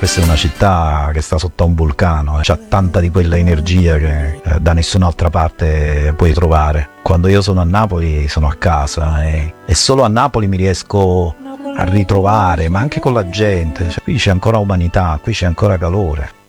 Questa è una città che sta sotto un vulcano, c'ha tanta di quella energia che da nessun'altra parte puoi trovare. Quando io sono a Napoli sono a casa e solo a Napoli mi riesco a ritrovare, ma anche con la gente. Cioè, qui c'è ancora umanità, qui c'è ancora calore.